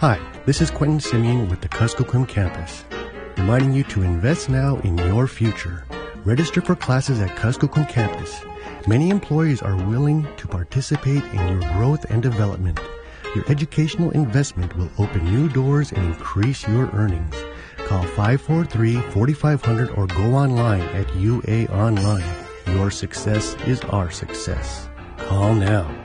Hi, this is Quentin Simeon with the Kuskokwim campus, reminding you to invest now in your future. Register for classes at Kuskokwim campus. Many employees are willing to participate in your growth and development. Your educational investment will open new doors and increase your earnings. Call 543-4500 or go online at UA Online. Your success is our success. Call now.